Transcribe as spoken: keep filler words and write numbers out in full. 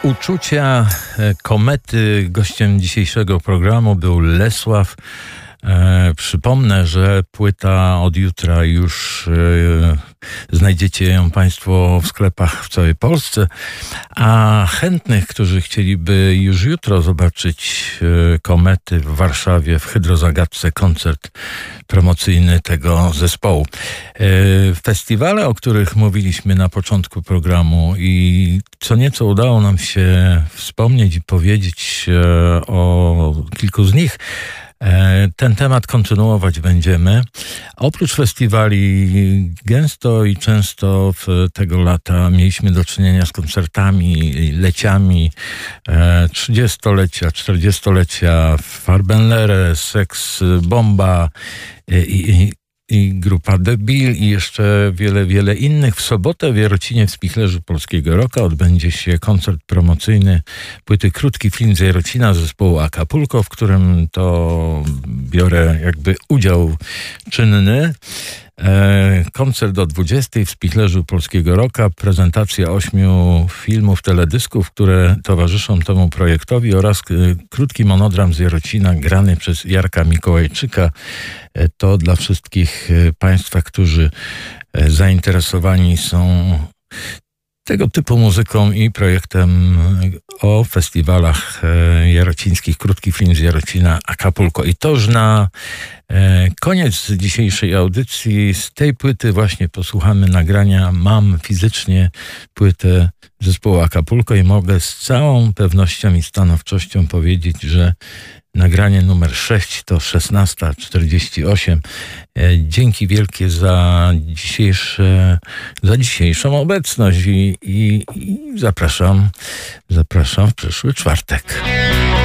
Uczucia komety. Gościem dzisiejszego programu był Lesław. E, przypomnę, że płyta od jutra już e, znajdziecie ją Państwo w sklepach w całej Polsce, a chętnych, którzy chcieliby już jutro zobaczyć e, komety w Warszawie w Hydrozagadce, koncert promocyjny tego zespołu. E, festiwale, o których mówiliśmy na początku programu i co nieco udało nam się wspomnieć i powiedzieć e, o kilku z nich, ten temat kontynuować będziemy. Oprócz festiwali gęsto i często w tego lata mieliśmy do czynienia z koncertami, leciami trzydziestolecia, czterdziestolecia Farbenlere, Sex Bomba i, i i grupa The Bill i jeszcze wiele, wiele innych. W sobotę w Jarocinie w Spichlerzu Polskiego Rocka odbędzie się koncert promocyjny płyty Krótki Film z Jarocina zespołu Acapulco, w którym to biorę jakby udział czynny. E, koncert o dwudziestej w Spichlerzu Polskiego Rocka, prezentacja ośmiu filmów, teledysków, które towarzyszą temu projektowi oraz e, krótki monodram z Jarocina grany przez Jarka Mikołajczyka. E, to dla wszystkich e, Państwa, którzy e, zainteresowani są tego typu muzyką i projektem o festiwalach e, jarocińskich. Krótki film z Jarocina, Acapulco. I to już na e, koniec dzisiejszej audycji. Z tej płyty właśnie posłuchamy nagrania. Mam fizycznie płytę zespołu Acapulco i mogę z całą pewnością i stanowczością powiedzieć, że nagranie numer sześć to szesnasta czterdzieści osiem. Dzięki wielkie za dzisiejsze, za dzisiejszą obecność i, i, i zapraszam, zapraszam w przyszły czwartek.